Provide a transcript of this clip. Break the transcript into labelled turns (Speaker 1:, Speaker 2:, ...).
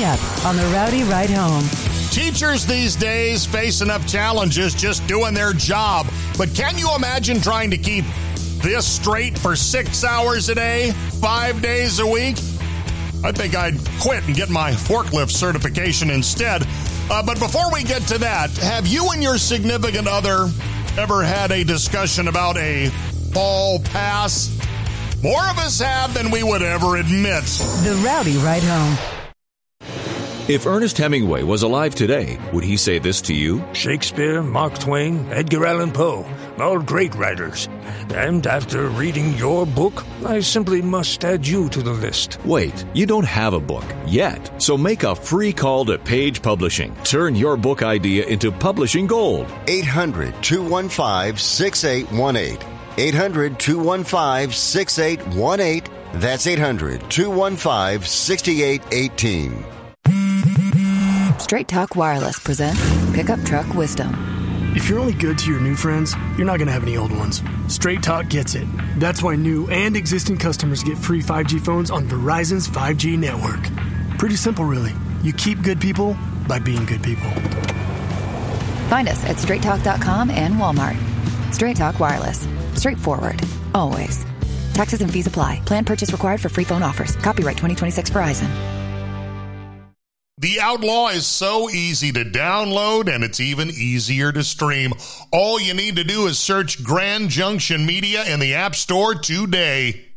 Speaker 1: app on the Rowdy Ride Home.
Speaker 2: Teachers these days face enough challenges just doing their job. But can you imagine trying to keep this straight for 6 hours a day, 5 days a week? I think I'd quit and get my forklift certification instead. But before we get to that, have you and your significant other ever had a discussion about a fall pass? More of us have than we would ever admit.
Speaker 1: The Rowdy Ride Home.
Speaker 3: If Ernest Hemingway was alive today, would he say this to you?
Speaker 4: Shakespeare, Mark Twain, Edgar Allan Poe, all great writers. And after reading your book, I simply must add you to the list.
Speaker 3: Wait, you don't have a book yet. So make a free call to Page Publishing. Turn your book idea into publishing gold.
Speaker 5: 800-215-6818. 800-215-6818. That's 800-215-6818.
Speaker 6: Straight Talk Wireless presents Pickup Truck Wisdom.
Speaker 7: If you're only good to your new friends, you're not going to have any old ones. Straight Talk gets it. That's why new and existing customers get free 5G phones on Verizon's 5G network. Pretty simple, really. You keep good people by being good people.
Speaker 6: Find us at straighttalk.com and Walmart. Straight Talk Wireless. Straightforward. Always. Taxes and fees apply. Plan purchase required for free phone offers. Copyright 2026 Verizon.
Speaker 2: The Outlaw is so easy to download, and it's even easier to stream. All you need to do is search Grand Junction Media in the App Store today.